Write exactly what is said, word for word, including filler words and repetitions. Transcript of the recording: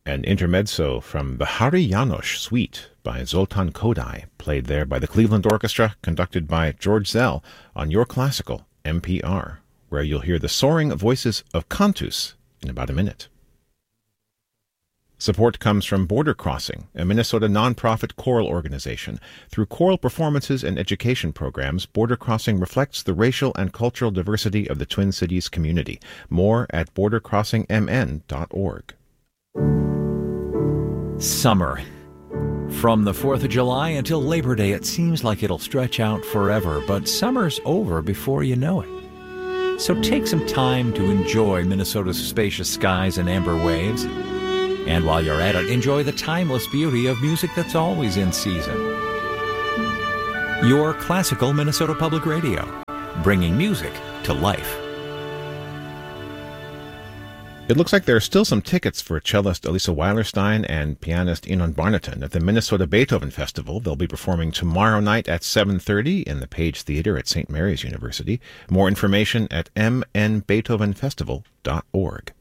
An intermezzo from the Hari János Suite by Zoltán Kodály, played there by the Cleveland Orchestra, conducted by George Zell on Your Classical, N P R, where you'll hear the soaring voices of Cantus in about a minute. Support comes from Border Crossing, a Minnesota nonprofit choral organization. Through choral performances and education programs, Border Crossing reflects the racial and cultural diversity of the Twin Cities community. More at border crossing m n dot org. Summer. From the fourth of July until Labor Day, it seems like it'll stretch out forever, but summer's over before you know it. So take some time to enjoy Minnesota's spacious skies and amber waves. And while you're at it, enjoy the timeless beauty of music that's always in season. Your Classical Minnesota Public Radio, bringing music to life. It looks like there are still some tickets for cellist Elisa Weilerstein and pianist Enon Barnaton at the Minnesota Beethoven Festival. They'll be performing tomorrow night at seven thirty in the Page Theater at Saint Mary's University. More information at m n beethoven festival dot org.